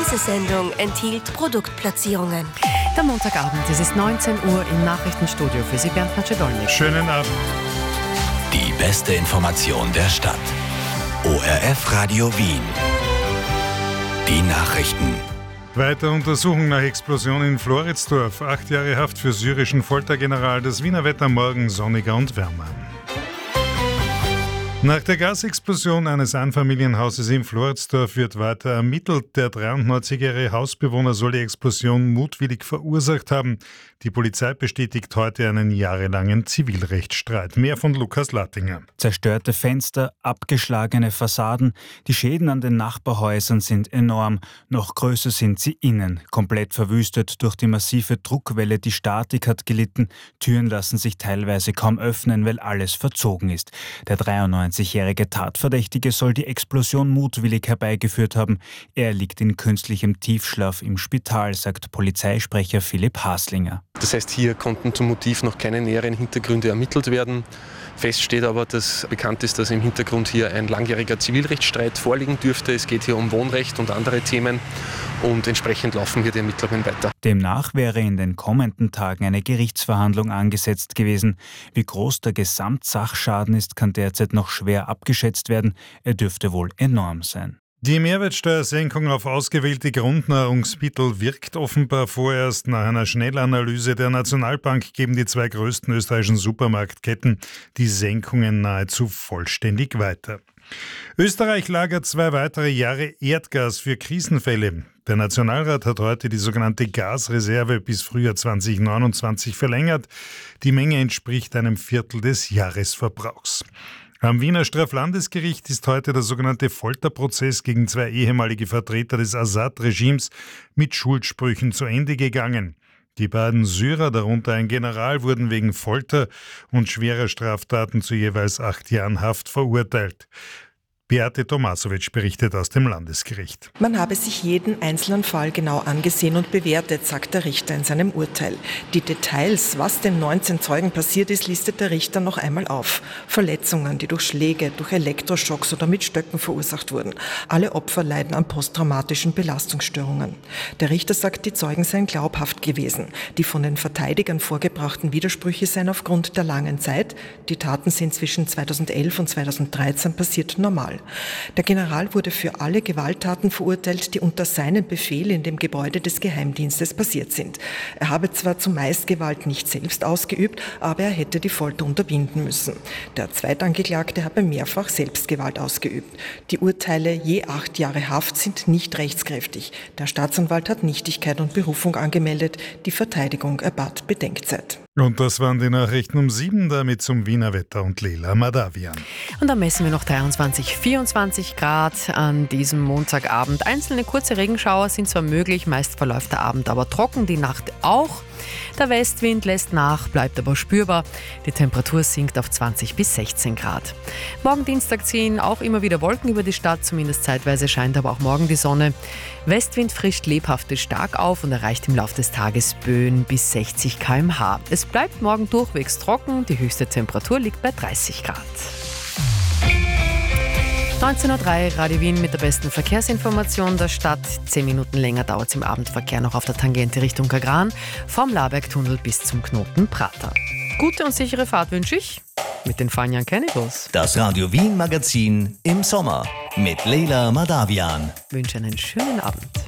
Diese Sendung enthielt Produktplatzierungen. Der Montagabend, es ist 19 Uhr im Nachrichtenstudio für Sie, Bernd Macedolnik. Schönen Abend. Die beste Information der Stadt. ORF Radio Wien. Die Nachrichten. Weiter Untersuchung nach Explosion in Floridsdorf. 8 Jahre Haft für syrischen Foltergeneral. Das Wiener Wetter morgen sonniger und wärmer. Nach der Gasexplosion eines Einfamilienhauses in Floridsdorf wird weiter ermittelt. Der 93-jährige Hausbewohner soll die Explosion mutwillig verursacht haben. Die Polizei bestätigt heute einen jahrelangen Zivilrechtsstreit. Mehr von Lukas Lattinger. Zerstörte Fenster, abgeschlagene Fassaden. Die Schäden an den Nachbarhäusern sind enorm. Noch größer sind sie innen. Komplett verwüstet durch die massive Druckwelle. Die Statik hat gelitten. Türen lassen sich teilweise kaum öffnen, weil alles verzogen ist. Der 93-jährige Tatverdächtige soll die Explosion mutwillig herbeigeführt haben. Er liegt in künstlichem Tiefschlaf im Spital, sagt Polizeisprecher Philipp Haslinger. Das heißt, hier konnten zum Motiv noch keine näheren Hintergründe ermittelt werden. Fest steht aber, dass bekannt ist, dass im Hintergrund hier ein langjähriger Zivilrechtsstreit vorliegen dürfte. Es geht hier um Wohnrecht und andere Themen und entsprechend laufen hier die Ermittlungen weiter. Demnach wäre in den kommenden Tagen eine Gerichtsverhandlung angesetzt gewesen. Wie groß der Gesamtsachschaden ist, kann derzeit noch schwer abgeschätzt werden. Er dürfte wohl enorm sein. Die Mehrwertsteuersenkung auf ausgewählte Grundnahrungsmittel wirkt offenbar vorerst. Nach einer Schnellanalyse der Nationalbank geben die 2 größten österreichischen Supermarktketten die Senkungen nahezu vollständig weiter. Österreich lagert 2 weitere Jahre Erdgas für Krisenfälle. Der Nationalrat hat heute die sogenannte Gasreserve bis Frühjahr 2029 verlängert. Die Menge entspricht einem Viertel des Jahresverbrauchs. Am Wiener Straflandesgericht ist heute der sogenannte Folterprozess gegen 2 ehemalige Vertreter des Assad-Regimes mit Schuldsprüchen zu Ende gegangen. Die beiden Syrer, darunter ein General, wurden wegen Folter und schwerer Straftaten zu jeweils 8 Jahren Haft verurteilt. Beate Tomasovic berichtet aus dem Landesgericht. Man habe sich jeden einzelnen Fall genau angesehen und bewertet, sagt der Richter in seinem Urteil. Die Details, was den 19 Zeugen passiert ist, listet der Richter noch einmal auf. Verletzungen, die durch Schläge, durch Elektroschocks oder mit Stöcken verursacht wurden. Alle Opfer leiden an posttraumatischen Belastungsstörungen. Der Richter sagt, die Zeugen seien glaubhaft gewesen. Die von den Verteidigern vorgebrachten Widersprüche seien aufgrund der langen Zeit, die Taten sind zwischen 2011 und 2013 passiert, normal. Der General wurde für alle Gewalttaten verurteilt, die unter seinem Befehl in dem Gebäude des Geheimdienstes passiert sind. Er habe zwar zumeist Gewalt nicht selbst ausgeübt, aber er hätte die Folter unterbinden müssen. Der Zweitangeklagte habe mehrfach Selbstgewalt ausgeübt. Die Urteile je 8 Jahre Haft sind nicht rechtskräftig. Der Staatsanwalt hat Nichtigkeit und Berufung angemeldet. Die Verteidigung erbat Bedenkzeit. Und das waren die Nachrichten um 7, damit zum Wiener Wetter und Leila Madavian. Und dann messen wir noch 23, 24 Grad an diesem Montagabend. Einzelne kurze Regenschauer sind zwar möglich, meist verläuft der Abend aber trocken, die Nacht auch. Der Westwind lässt nach, bleibt aber spürbar. Die Temperatur sinkt auf 20 bis 16 Grad. Morgen Dienstag ziehen auch immer wieder Wolken über die Stadt, zumindest zeitweise scheint aber auch morgen die Sonne. Westwind frischt lebhaft bis stark auf und erreicht im Laufe des Tages Böen bis 60 km/h. Es bleibt morgen durchwegs trocken, die höchste Temperatur liegt bei 30 Grad. 19.03 Uhr, Radio Wien mit der besten Verkehrsinformation der Stadt. 10 Minuten länger dauert es im Abendverkehr noch auf der Tangente Richtung Kagran, vom Labergtunnel bis zum Knoten Prater. Gute und sichere Fahrt wünsche ich mit den Fanian Chemicals. Das Radio Wien Magazin im Sommer mit Leila Madavian. Ich wünsche einen schönen Abend.